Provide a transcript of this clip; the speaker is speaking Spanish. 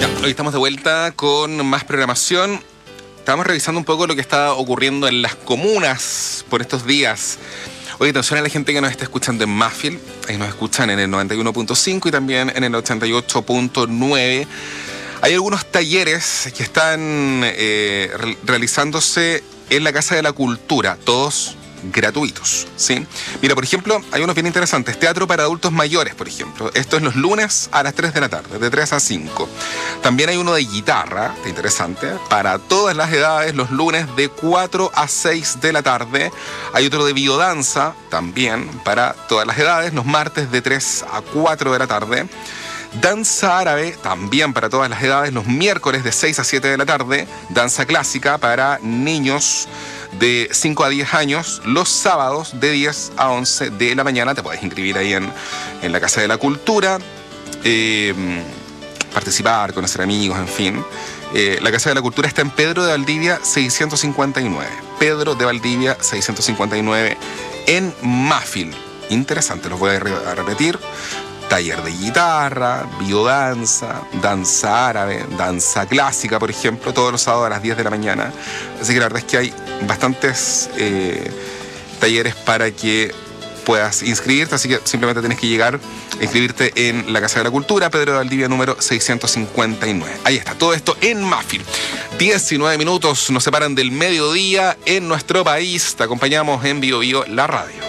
Ya, hoy estamos de vuelta con más programación. Estamos revisando un poco lo que está ocurriendo en las comunas por estos días. Oye, atención a la gente que nos está escuchando en Maffield. Ahí nos escuchan en el 91.5 y también en el 88.9. Hay algunos talleres que están realizándose en la Casa de la Cultura, todos gratuitos, ¿sí? Mira, por ejemplo, hay unos bien interesantes. Teatro para adultos mayores, por ejemplo. Esto es los lunes a las 3 de la tarde, de 3 a 5. También hay uno de guitarra, interesante, para todas las edades, los lunes de 4 a 6 de la tarde. Hay otro de biodanza, también para todas las edades, los martes de 3 a 4 de la tarde. Danza árabe, también para todas las edades, los miércoles de 6 a 7 de la tarde. Danza clásica para niños de 5 a 10 años, los sábados de 10 a 11 de la mañana. Te puedes inscribir ahí en la Casa de la Cultura, participar, conocer amigos, en fin. La Casa de la Cultura está en Pedro de Valdivia 659. Pedro de Valdivia 659 en Maffield. Interesante, los voy a repetir. Taller de guitarra, biodanza, danza árabe, danza clásica, por ejemplo, todos los sábados a las 10 de la mañana. Así que la verdad es que hay bastantes talleres para que puedas inscribirte, así que simplemente tienes que llegar a inscribirte en la Casa de la Cultura, Pedro de Valdivia número 659. Ahí está, todo esto en Maffield. 19 minutos nos separan del mediodía en nuestro país. Te acompañamos en Bio Bio, la radio.